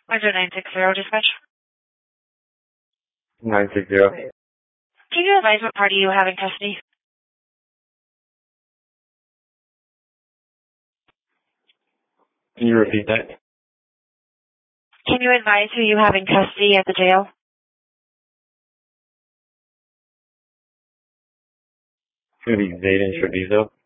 Roger 960 dispatch. 960. Can you advise what party you have in custody? Can you repeat that? Can you advise who you have in custody at the jail? It's going to be Zayden Treviso.